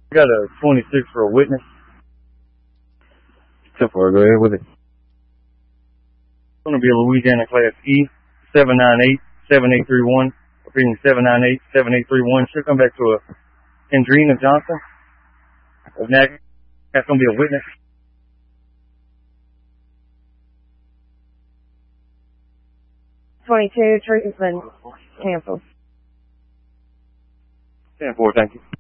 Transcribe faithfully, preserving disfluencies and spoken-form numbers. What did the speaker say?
got a twenty-six for a witness. ten four, go ahead with it. It's going to be a Louisiana Class E, seven nine eight, seven eight three one. Repeating seven nine eight, seven eight three one. Should come back to a Kendrina Johnson. Next, that's going to be a witness. twenty-two, treatment canceled. ten four, thank you.